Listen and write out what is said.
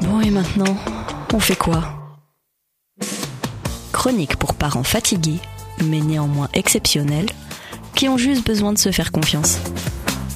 Bon, et maintenant, on fait quoi ? Chronique pour parents fatigués, mais néanmoins exceptionnels, qui ont juste besoin de se faire confiance.